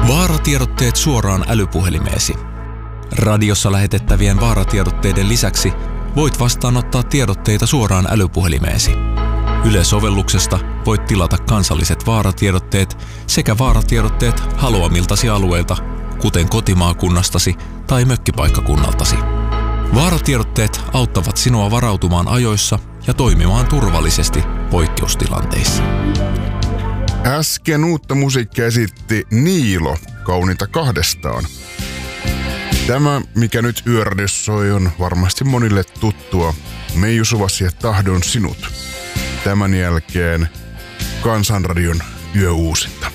Vaaratiedotteet suoraan älypuhelimeesi. Radiossa lähetettävien vaaratiedotteiden lisäksi voit vastaanottaa tiedotteita suoraan älypuhelimeesi. Yle-sovelluksesta voit tilata kansalliset vaaratiedotteet sekä vaaratiedotteet haluamiltasi alueilta, kuten kotimaakunnastasi tai mökkipaikkakunnaltasi. Vaaratiedotteet auttavat sinua varautumaan ajoissa ja toimimaan turvallisesti poikkeustilanteissa. Äsken uutta musiikkia esitti Niilo, Kauniita kahdestaan. Tämä, mikä nyt yöradiossa soi, on varmasti monille tuttua. Meiju Suvasi ja Tahdon sinut. Tämän jälkeen Kansanradion yöuusinta.